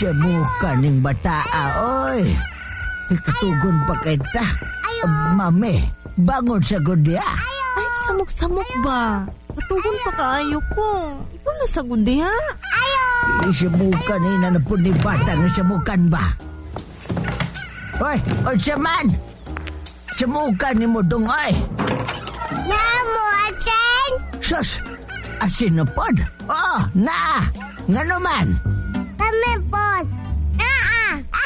Siya mo kaning bataa, oy. Ikatugon pa kita. Mami, bangon sa gudya. Ay, samok-samok ba? Patugon pa kaayo ko. Wala sa gudi, ha? Isimukan na po ni bata ng simukan ba? Oy, siya man! Simukan ni mo dong, oy! Namo, asin! Sus! Asin na pod? Oh, na! Nga naman! Kami pod!